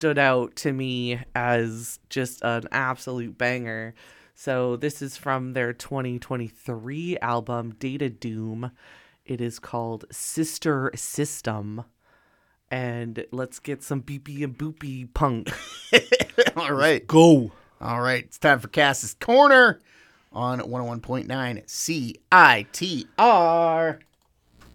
stood out to me as just an absolute banger. So this is from their 2023 album Data Doom. It is called Sister System. And let's get some beepy and boopy punk. All right. Go. All right. It's time for Cass's Corner on 101.9 CITR.